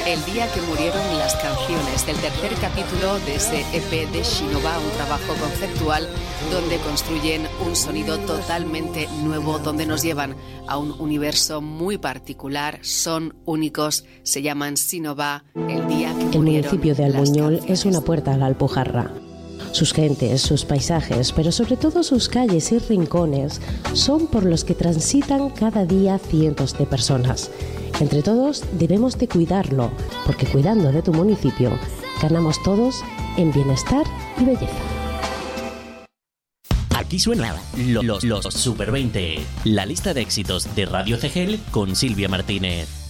El día que murieron las canciones del tercer capítulo de ese EP de Shinova, un trabajo conceptual donde construyen un sonido totalmente nuevo, donde nos llevan a un universo muy particular, son únicos, se llaman Shinova. El día que el municipio de Albuñol es una puerta a la Alpujarra. Sus gentes, sus paisajes, pero sobre todo sus calles y rincones son por los que transitan cada día cientos de personas. Entre todos debemos de cuidarlo, porque cuidando de tu municipio ganamos todos en bienestar y belleza. Aquí suena los Super 20, la lista de éxitos de Radio CGL con Silvia Martínez.